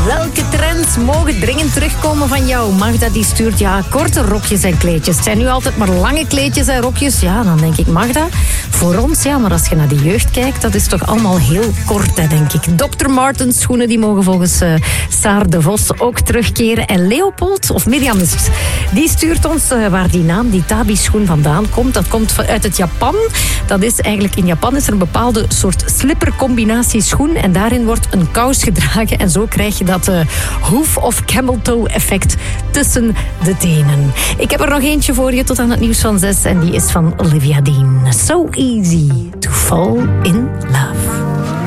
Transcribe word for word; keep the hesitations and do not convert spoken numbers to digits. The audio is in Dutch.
Welke trends mogen dringend terugkomen van jou? Magda die stuurt ja, korte rokjes en kleedjes. Het zijn nu altijd maar lange kleedjes en rokjes. Ja, dan denk ik Magda, voor ons ja, maar als je naar de jeugd kijkt, dat is toch allemaal heel kort, hè, denk ik. dokter Martens schoenen die mogen volgens uh, Saar de Vos ook terugkeren. En Leopold, of Mirjam is het, die stuurt ons uh, waar die naam, die Tabi-schoen vandaan komt. Dat komt uit het Japan. Dat is eigenlijk, in Japan is er een bepaalde soort slippercombinatie schoen en daarin wordt een kous gedragen en zo krijg je dat uh, hoof- of camel-toe effect tussen de tenen. Ik heb er nog eentje voor je tot aan het nieuws van zes en die is van Olivia Dean. So easy to fall in love.